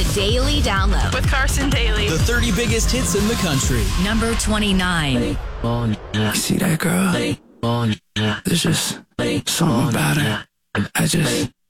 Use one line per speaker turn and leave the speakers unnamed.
the Daily Download
with Carson Daly.
The 30 biggest hits in the country.
Number 29.
See that girl? There's just something about her. I just